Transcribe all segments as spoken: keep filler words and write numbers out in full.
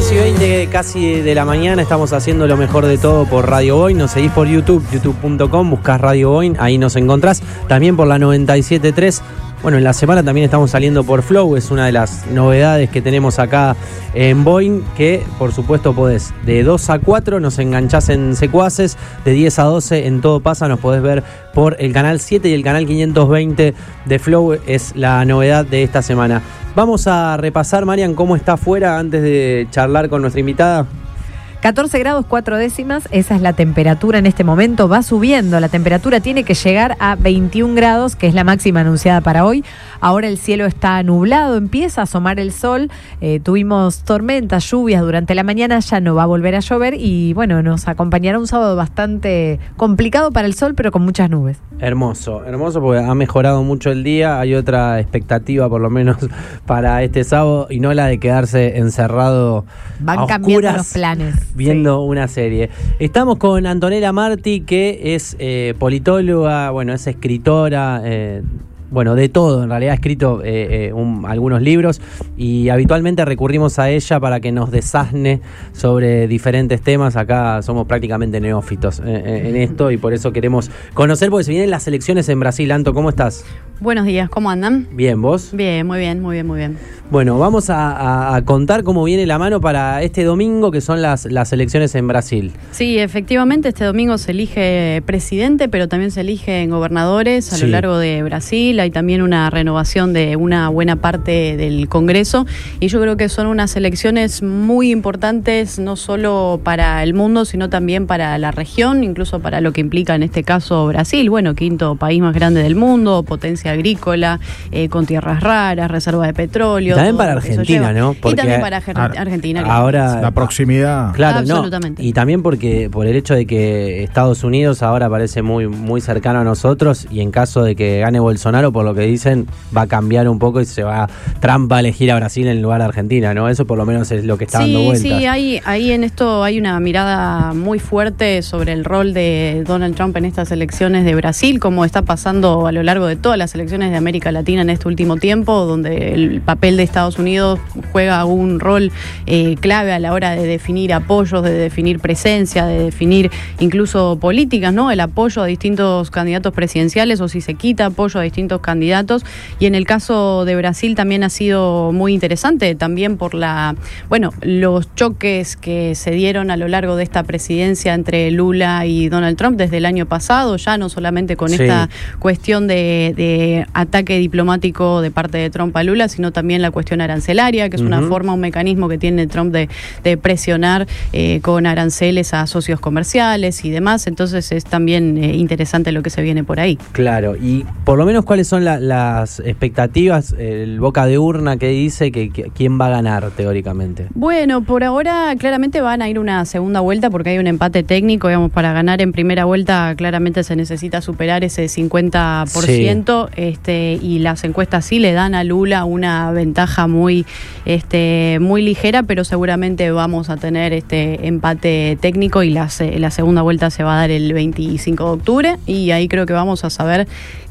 once y veinte casi de la mañana, estamos haciendo lo mejor de todo por Radio Boing. Nos seguís por YouTube, youtube punto com, buscás Radio Boing, ahí nos encontrás. También por la noventa y siete punto tres. Bueno, en la semana también estamos saliendo por Flow, es una de las novedades que tenemos acá en Boing, que por supuesto podés de dos a cuatro, nos enganchás en Secuaces, de diez a doce en Todo Pasa, nos podés ver por el canal siete y el canal quinientos veinte de Flow, es la novedad de esta semana. Vamos a repasar, Marian, cómo está afuera antes de charlar con nuestra invitada. catorce grados cuatro décimas, esa es la temperatura en este momento, va subiendo, la temperatura tiene que llegar a veintiún grados, que es la máxima anunciada para hoy. Ahora el cielo está nublado, empieza a asomar el sol, eh, tuvimos tormentas, lluvias durante la mañana, ya no va a volver a llover y bueno, nos acompañará un sábado bastante complicado para el sol, pero con muchas nubes. Hermoso, hermoso porque ha mejorado mucho el día, hay otra expectativa por lo menos para este sábado y no la de quedarse encerrado. Van cambiando los planes. Viendo sí. una serie. Estamos con Antonella Marti, que es eh, politóloga, bueno, es escritora, eh, bueno, de todo, en realidad ha escrito eh, eh, un, algunos libros y habitualmente recurrimos a ella para que nos desasne sobre diferentes temas. Acá somos prácticamente neófitos eh, en esto y por eso queremos conocer, porque se vienen las elecciones en Brasil. Anto, ¿cómo estás? Buenos días, ¿cómo andan? Bien, ¿vos? Bien, muy bien, muy bien, muy bien. Bueno, vamos a, a, a contar cómo viene la mano para este domingo, que son las, las elecciones en Brasil. Sí, efectivamente, este domingo se elige presidente, pero también se eligen gobernadores a sí. lo largo de Brasil. Hay también una renovación de una buena parte del Congreso y yo creo que son unas elecciones muy importantes, no solo para el mundo, sino también para la región, incluso para lo que implica en este caso Brasil. Bueno, quinto país más grande del mundo, potencia agrícola, eh, con tierras raras, reservas de petróleo. También para Argentina, ¿no? Porque y también para Ar- Argentina. Ahora la proximidad. Claro, absolutamente. No. Y también porque por el hecho de que Estados Unidos ahora parece muy, muy cercano a nosotros y en caso de que gane Bolsonaro, por lo que dicen, va a cambiar un poco y se va Trump a elegir a Brasil en lugar de Argentina, ¿no? Eso por lo menos es lo que está sí, dando vueltas. Sí, hay, ahí en esto hay una mirada muy fuerte sobre el rol de Donald Trump en estas elecciones de Brasil, como está pasando a lo largo de todas las elecciones de América Latina en este último tiempo, donde el papel de Estados Unidos juega un rol eh, clave a la hora de definir apoyos, de definir presencia, de definir incluso políticas, ¿no? El apoyo a distintos candidatos presidenciales o si se quita apoyo a distintos candidatos. Y en el caso de Brasil también ha sido muy interesante, también por la, bueno, los choques que se dieron a lo largo de esta presidencia entre Lula y Donald Trump desde el año pasado, ya no solamente con sí. esta cuestión de, de ataque diplomático de parte de Trump a Lula, sino también la cuestión arancelaria, que es uh-huh. una forma, un mecanismo que tiene Trump de, de presionar eh, con aranceles a socios comerciales y demás. Entonces es también eh, interesante lo que se viene por ahí. Claro, y por lo menos cuáles son la, las expectativas, el boca de urna que dice que, que quién va a ganar teóricamente. Bueno, por ahora claramente van a ir una segunda vuelta porque hay un empate técnico, digamos, para ganar en primera vuelta claramente se necesita superar ese cincuenta por ciento sí. este, y las encuestas sí le dan a Lula una ventaja muy, este, muy ligera, pero seguramente vamos a tener este empate técnico y la, la segunda vuelta se va a dar el veinticinco de octubre y ahí creo que vamos a saber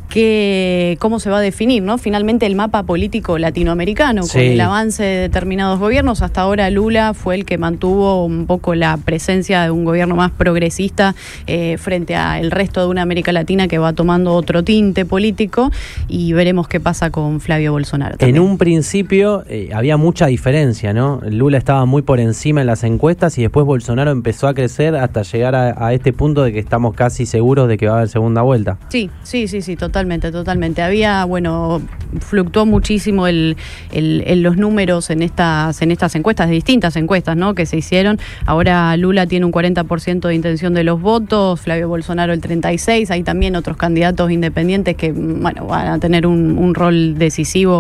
que cómo se va a definir, ¿no? Finalmente el mapa político latinoamericano, sí. con el avance de determinados gobiernos. Hasta ahora Lula fue el que mantuvo un poco la presencia de un gobierno más progresista eh, frente al resto de una América Latina que va tomando otro tinte político y veremos qué pasa con Flavio Bolsonaro también. En un principio eh, había mucha diferencia, ¿no? Lula estaba muy por encima en las encuestas y después Bolsonaro empezó a crecer hasta llegar a, a este punto de que estamos casi seguros de que va a haber segunda vuelta. Sí, sí, sí, sí, totalmente. Totalmente, totalmente. Había, bueno, fluctuó muchísimo el, el, el los números en estas, en estas encuestas, de distintas encuestas, ¿no? Que se hicieron. Ahora Lula tiene un cuarenta por ciento de intención de los votos, Flavio Bolsonaro el treinta y seis por ciento. Hay también otros candidatos independientes que, bueno, van a tener un, un rol decisivo